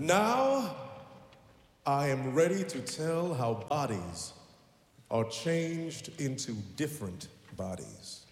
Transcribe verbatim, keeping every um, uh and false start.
Now, I am ready to tell how bodies are changed into different bodies.